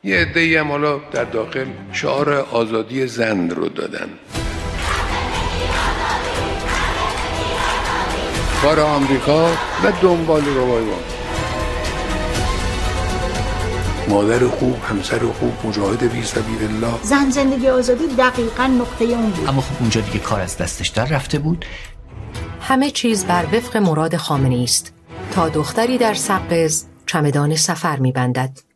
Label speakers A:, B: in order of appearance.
A: یه عده‌ای هم حالا در داخل شعار آزادی زن رو دادن. کار آمریکا و دنبال روایات. مادر خوب، همسر خوب، مجاهد فی سبیل الله.
B: زن زندگی آزادی دقیقاً نقطه اون بود.
C: اما خب اونجا دیگه کار از دستش در رفته بود.
D: همه چیز بر وفق مراد خامنه‌ای است تا دختری در سقز چمدان سفر می‌بندد.